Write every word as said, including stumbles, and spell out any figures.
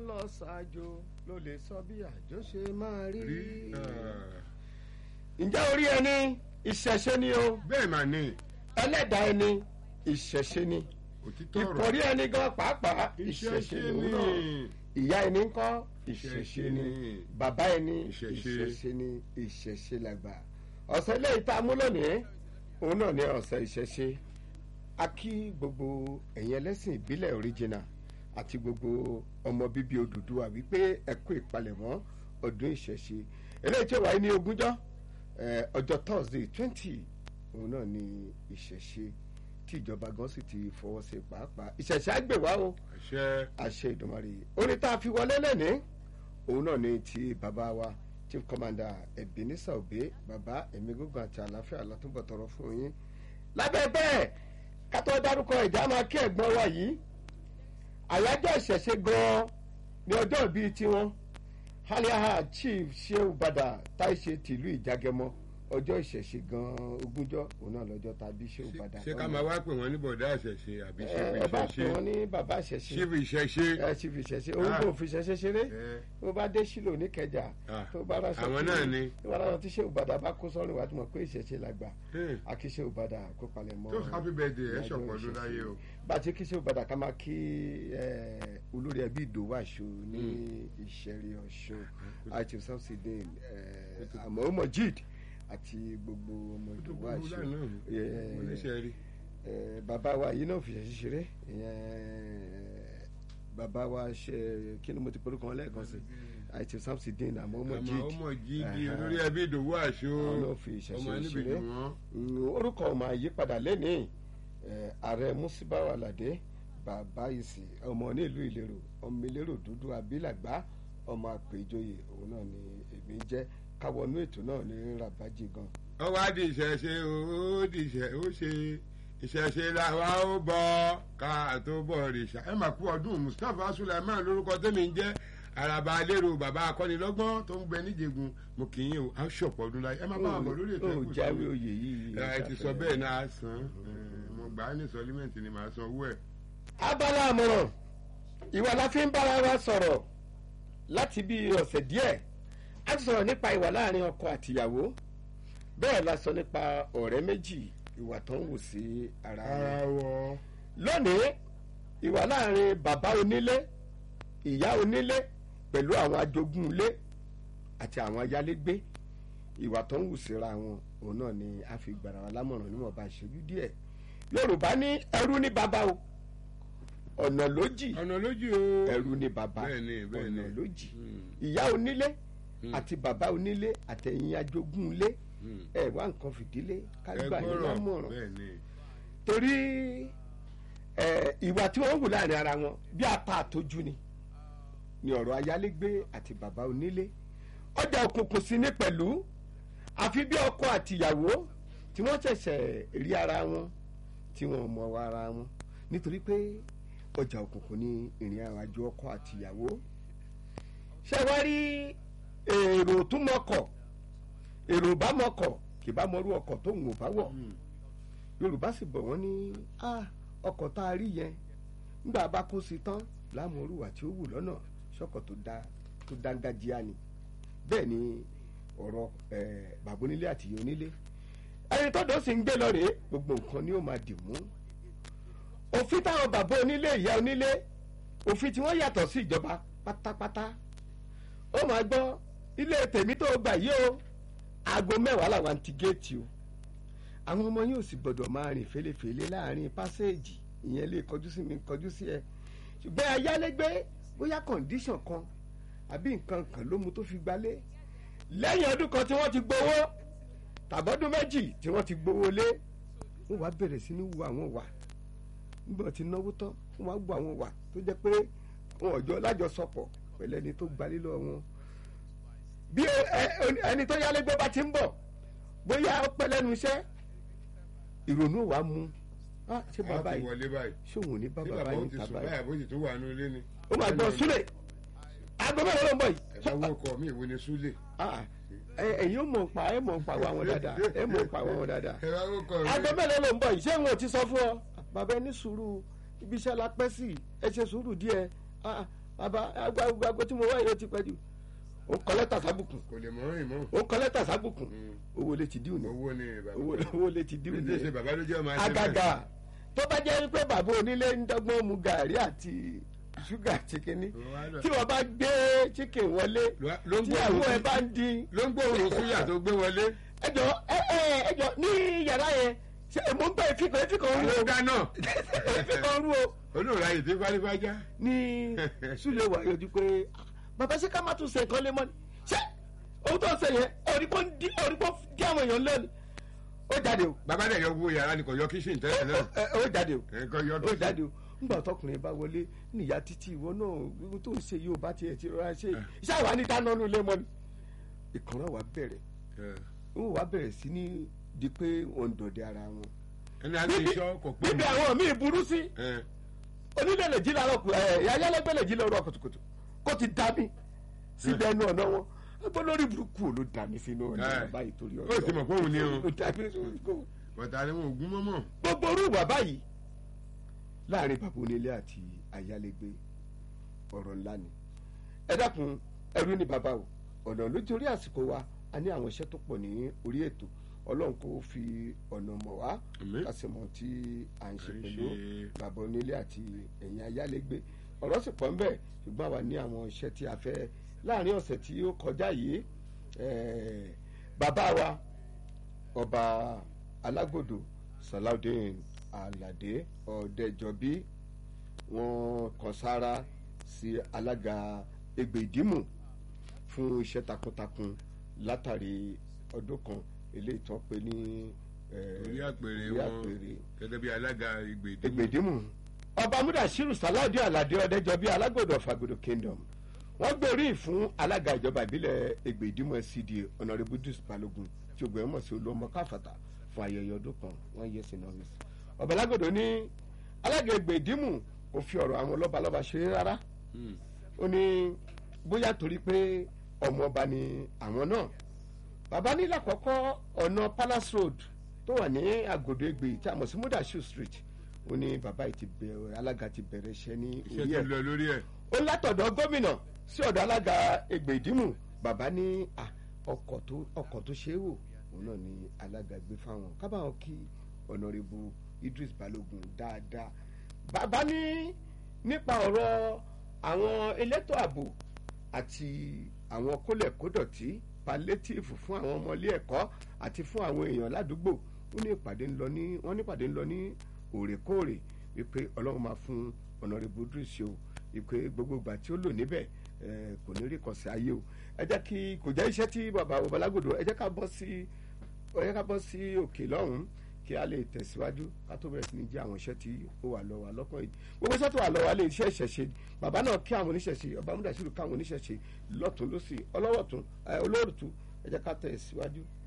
lọ ṣáájú ló lè sọ bí àjọ ṣe máa rí. ǹjẹ́ orí ẹni ìṣẹ̀ṣe ni o. bẹ́ẹ̀ mà ní. ẹlẹ́dàá ẹni ìṣẹ̀ṣe ni. òtítọ́ ọ̀rọ̀. ìpọ̀rí ẹni gan pàápàá ìṣẹ̀ṣe ìṣẹ̀ṣe ni. ni. ìyá ẹni ńkọ́ ìṣẹ̀ṣe ni. Ìṣẹ̀ṣe. bàbá ẹni Ìṣẹ̀ṣe. ìṣẹ̀ṣe ni ìṣẹ̀ṣe làgbà. ọ̀sẹ̀ ilé ìta mú lónìí òun náà ní ọ̀sẹ̀ ìṣẹ̀ṣe. a kí gbogbo ẹ̀yin ẹlẹ́sìn ìbílẹ̀ original àti gbogbo ọmọ bíbí Odùduwà wípé ẹ kú ìpalẹ̀mọ́ ọdún ìṣẹ̀ṣe eléyìí tí ó wáyé ní ogúnjọ́ eh, ọjọ́ Thursday twenty òun náà ní ìṣẹ̀ṣe tí ìjọba gan sì ti fọwọ́ sí pàápàá ìṣẹ̀ṣe àgbèwá o àṣẹ. àṣẹ Ìdùmarè orin tá a fi wọlé lẹ́ni òun náà ní ti bàbá wa Chief Commander Ebenezer Obey bàbá ẹ̀mí gígùn àti àlàáfíà látúbọ̀ tọrọ fún yín lábẹ́ bẹ́ẹ̀ ká tó dárúkọ ìjà máa kí ẹ̀gbọ́n wa yìí àyájọ́ ìṣẹ̀ṣe gan-an ní ọjọ́ ìbí tiwọn aliaha Chief Shehu Bada táìṣe tìlú Ìjàgẹmọ ọjọ́ ìṣẹ̀ṣe gan-an ogúnjọ́ òun náà lọ́jọ́ tàbí Shehu Bada. ṣé ká máa wá pè wọ́n ní bọ̀dá àṣẹṣe àbí ṣíbi ẹ bá pè ìṣẹ̀ṣe. wọ́n ní bàbá ìṣẹ̀ṣe ṣíbi ìṣẹ̀ṣe. ẹ Chief ìṣẹ̀ṣe òun kò fi ìṣẹ̀ṣe ṣeré ẹ. tó bá dé sílò ní Kẹjà Ah, tó bá rà àwọn náà ni. tó bá rà tí Shehu Bada bá kó sọ́run wá tó mọ̀ pé ìṣẹ̀ṣe làgbà Eh. àkí Shehu Bada kó palẹ̀ mọ́ tó happy birthday ẹ ìrìnàjò ṣọ̀pọ̀ ọdún ìṣẹ̀ṣe. láyé o. bá a ti kí Shehu Bada ká máa kí eh, olórí ẹbí Ìdòwú Àṣọ ní Ìṣẹ̀rí Ọ̀ṣun àti Samsudeen àmọ́ Mojid àti gbogbo ọmọ Ìdòwú Àṣọ oníṣẹ́ rí. Eh, bàbá wa yìí náà fi ṣẹ̀ṣẹ̀ ṣeré ìyẹn bàbá wa ṣe kí ni mo ti porúkọ wọn lẹ́ẹ̀kan sí àti Samsudeen àmọ́ Mojid àmọ́ ọmọ jíìdì Aha. olórí ẹbí Ìdòwú Àṣọ. àwọn náà fi ọmọ ìṣẹ̀ṣe níbi ṣeré ni wọ́n. Mm, orúkọ ọmọ àyípadà lẹ́nìí eh, ààrẹ Musibau Aládé bàbá ìsì ọmọ nílùú Ìlérò ọmọ Ìlérò dúdú abilàgbà ọmọ àpèjọyè òun náà ni èmi jẹ́ káwọnú ètò náà ní rabaji gan. ó wá di ìṣẹ̀ṣe ó di ìṣẹ̀ ó ṣe ìṣẹ̀ṣe làwa ó bọ̀ ká tó bọ̀ rìṣà. ẹ máa kú ọdún Mustapha Sulaiman lórúkọ tẹ́mi ń jẹ́ àràbà lérò bàbá akọ́nilọ́gbọ́n tó ń gbẹ níjẹ̀gùn mo kì í o a ṣọ̀pọ̀ ọdún láyé ẹ má bá wà bọ̀ lórí ètò ó ẹ̀kú jáwé oyè yìí. ẹ ti sọ bẹ́ẹ̀ náà san mo gbà á ní sọlímẹ̀ntì ni màá san owó ẹ̀. abala àmọ̀ràn ìwà la fi ń bára wa sọ̀rọ̀ láti bí ọ̀sẹ̀ díẹ̀ a ti sọ̀rọ̀ nípa ìwà láàrin ọkọ àtìyàwó bẹ́ẹ̀ la sọ nípa ọ̀rẹ́ méjì ìwà tó ń wù sí ara wọn. ara wọ. lónìí ìwà láàrin bàbá onílé ìyá onílé pẹ̀lú àwọn ajogún ilé àti àwọn ayálégbé ìwà tó ń wù síra wọn òun náà ni a fi gbàrà wa lámọ̀ràn níwọ̀nba ìṣẹ́jú díẹ̀ Yorùbá ní ẹrú ní bàbá o ọ̀nà lójì ọ̀nà lójú o. ẹrú ní bàbá bẹ́ẹ̀ni bẹ́ẹ̀ni. ọ̀nà lójì Hmm. ìyá onílé Hmm. àti bàbá onílé àtẹ̀yìn ajogún ilé Hmm. ẹ wá nǹkan fìdílé ká ẹ gbà yín gbọ́rọ̀ lámọ̀ràn bẹ́ẹ̀ni. torí ẹ, ìwà tí wọ́n ń wù láàrin ara wọn bí apá àtọ́jú ni ni ọ̀rọ̀ ayálégbé àti bàbá onílé ọjà òkùnkùn sí ní pẹ̀lú àfi bí ọkọ àtìyàwó tí wọ́n ṣẹ̀ṣẹ̀ rí ara wọn tí wọ́n mọ ara wọn nítorí pé ọjà òkùnkùn ní ìrìn àjò ọkọ àtìyàwó ṣé wá rí èrò tún mọ́kọ̀ èrò bá mọ́kọ̀ kì bá mọ́rú ọkọ̀ tó ń wò bá wọ̀ Hmm. Yorùbá sì bọ̀ wọ́n ní "Ah, ọkọ̀ tá a rí yẹn nígbà bá kó sí tán láàmú orúwà tí ó wù lọ́nà ṣọ́kọ̀ tó dá tó dángájíá ni bẹ́ẹ̀ ni ọ̀rọ̀ eh, bàbá onílé àti ìyá onílé ẹni tọ́dọ̀ sì ń gbé lọ rèé gbogbo nǹkan ni ó máa dì mú òfin táwọn bàbá onílé ìyá onílé òfin tí wọ́n yàtọ̀ sí ìjọba pátápátá ó máa gbọ́ ilé tèmi tó gbà yìí o aago mẹ́wàá làwọn ti géètì o àwọn ọmọ yóò sì gbọdọ̀ máa rìn fèlèfèlè láàrin pásẹ́ẹ̀jì ìyẹn lè kọjú sí mi kọjú sí ẹ ṣùgbọ́n ayálégbé bóyá kọ̀ǹdíṣàn kan àbí nǹkan kan ló mu tó fi gbalé lẹ́yìn ọdún kan tí wọ́n ti gbowó tàbọ́dún méjì tí wọ́n ti gbowó lé wọ́n wá bẹ̀rẹ̀ sí ní wo àwọn wà nígbà tí náwó tán wọ́n wá wo àwọn wà tó jẹ́ pé wọn ọjọ́ lájọsọpọ̀ pẹ̀lú ẹni tó gbalé lọ wọn bí ẹni tó yálégbé bá ti ń bọ̀ bóyá ó pẹ́ lẹ́nu iṣẹ́ ìrònú wa mú ah ṣé bàbá a ti wọlé báyìí. yìí ṣòwò ní tí bàbá bàbá báyìí ó ń ti ta sùn báyìí báyà bó sì tún wà ní ilé ni. ó máa gbọ́ súlẹ̀ aago mẹ́rin ló ń bọ̀ yìí. ẹ̀ka wo kọ mí ìwé ni súlẹ̀. Ah, ẹ- ẹ̀yin ó mọ̀ pa ẹ mọ̀ pa àwọn dáadáa ẹ mọ̀ pa àwọn dáadáa ẹ̀ka wo kọ aago mẹ́rin ló ń bọ̀ yìí ṣé wọn ò ti sọ fún ọ bàbá ẹ ní sùúrù ibi iṣẹ́ la pẹ́ sí ẹ ṣe sùúrù díẹ̀ Ah, bàbá agbágbó tí mo wá yẹn ti pẹ́ jù ó kọ lẹ́tà sábùkún kò lè mọ ìmọ̀. ó kọ lẹ́tà sábùkún owó lè ti díù ní owó ni bàbá owó lè ti díù ní ní ṣe bàbá ló jẹ́ ọmọ àti àgàgà tó bá jẹ́ wípé bàbá onílé ń dọ́gbọ́n mu gàrí àti ṣúgà chicken tí wọ́n bá gbé chicken wọlé tí àwọn ẹ̀ bá ń di. ló ń gbóòórùn súyà tó gbé wọlé. ẹjọ ẹjọ ní yàrá yẹn ṣe èmo ń gbọ́ ìfikàn ìfikàn ń àwọn ru dáná o ìfikàn ń ru o. olóòrà yìí tí fárífájá. ní súlẹ̀ wà yọjú pé bàbá ṣé ká má tún ṣe nǹkan lé mọ́ ni ṣé ohun tó ń ṣe yẹn orí kò ń dí orí kò dí àwọn èèyàn lẹ́nu ó jáde o. bàbá dẹ̀ yọ gbogbo yàrá ni kò yọ kíṣìn tẹ́lẹ̀ náà. ó jáde o ẹ̀kọ́ yọ ó jáde o nígbà tọkùnrin bá wọlé níyà títí ìwọ náà ohun tó ń ṣe yóò bá tiẹ̀ ti rọra ṣe iṣẹ́ àwa ní dáná nù lé mọ́ ni. ìkànnà wa bẹ̀rẹ̀ wọn wá bẹ̀rẹ̀ sí ní di pé wọ́n ń dọ̀dẹ̀ ara wọn. ẹni àti iṣọ́ kò pé mi. níbi àwọn míì burú sí onílé lè jí lárọ̀ kù ẹ̀ ayálégbé lè jí lọ́rọ̀ kùtùkùtù kó ti dá mi síbi ẹnu ọ̀nà wọn ẹgbẹ́ lórí burúkú ló dà mí sínú ọ̀nà báyìí torí ọ̀nà. ó sì mọ̀ pé òun ni o. ó dà mí sínú ọ̀nà. bọ̀dà ni wọn ò gún mọ́mọ́. gbogbo orú ìwà báyìí láàrin bàbá onílé àti ayálégbé ọ̀rọ̀ ńlá ni. ẹ dákun ẹrú ni bàbá o ọ̀nà lójú orí àsìkò wa a ní àwọn iṣẹ́ tó pọ̀ ní orí ètò ọlọ́run kò fi ọ̀nà mọ̀ wá kásìmọ̀ tí à ń ṣe pẹ̀lú bàbá onílé àti ẹ̀yin ayálégbé ọ̀rọ̀ sì pọ̀ ń bẹ ṣùgbọ́n àwa ní àwọn iṣẹ́ tí a fẹ́ láàrin ọ̀sẹ̀ tí ó kọjá yìí bàbá wa ọba alágbòdo Salaudeen Aládé Ọ̀dẹ́jọbí wọ́n kàn sára sí alága Ẹgbẹ́ Ìdìmú fún iṣẹ́ takuntakun látàrí ọdún kan eléyìí tó pé ní orí àpèrè wọn gẹ́gẹ́ bí alága Ẹgbẹ́ Ìdìmú. ọba Mudashiru Salaudeen Aládé Ọ̀dẹ́jọbí alágbòdo Ọ̀fàgòdò Kingdom wọ́n gbórí fún alága ìjọba ìbílẹ̀ Ẹgbẹ́ Ìdìmú L C D A Honourable Idris Balogun tí ògbẹ́ mọ̀ sí olómọ káfàtà fún ayẹyẹ ọdún kan wọ́n yẹ sí nọ́ọ̀sì. ọba alágbòdo ní alága Ẹgbẹ́ Ìdìmú kò fi ọ̀rọ̀ àwọn lọ́balọ́ba ṣeré rárá ó ní bóyá torí pé ọmọ ọba ni àwọn náà. bàbá ní lákọ̀ọ́kọ́ ọ̀nà Palace Road tó wà ní Àgòdò Ẹgbẹ́ tí a mọ̀ sí Mudashiru Street ó ní bàbá yìí ti bẹ̀rẹ̀ alága ti bẹ̀rẹ̀ iṣẹ́ ní orí ẹ̀. iṣẹ́ ti lọ lórí ẹ̀. ó látọ̀dọ̀ gómìnà sí ọ̀dọ̀ alága Ẹgbẹ́ Ìdìmú bàbá ní ọkọ̀ tó ọkọ̀ tó ṣe é wò òun náà ni alága gbé fáwọn kábàáwọn kí Honourable Idris Balogun dáadáa. bàbá ní nípa ọ̀rọ̀ àwọn elétò ààbò àti àwọn kólẹ̀kódọ̀tí palliative fún àwọn ọmọ ilé ẹ̀kọ́ àti fún àwọn èèyàn ládùúgbò ó ní ìpàdé ń lọ ní wọ́n ní ìpàdé ń lọ ní òrèkóòrè wípé Ọlọ́run máa fún Honourable Idris o wípé gbogbo ìgbà tí ó lò níbẹ̀ kò ní rí kọ̀sí ayé o ẹ jẹ́ kí kò jẹ́ iṣẹ́ tí bàbá Balágbòdo ẹ jẹ́ ká bọ́ sí ẹ jẹ́ ká bọ́ sí òkè lọ́hùn-ún kí a lè tẹ̀síwájú ká tó bẹ̀rẹ̀ sí ní jẹ́ àwọn iṣẹ́ tí ó wà lọ́wọ́ alọ́kàn yìí gbogbo iṣẹ́ tó wà lọ́wọ́ alẹ́ iṣẹ́ ìṣẹ̀ṣe bàbá náà kí àwọn oníṣẹ̀ṣe ọba Mudashiru káwọn oníṣẹ̀ṣe lọ́tún lọ́sì ọlọ́wọ̀tún olóòtú ẹ jẹ́ ká tẹ̀síwájú.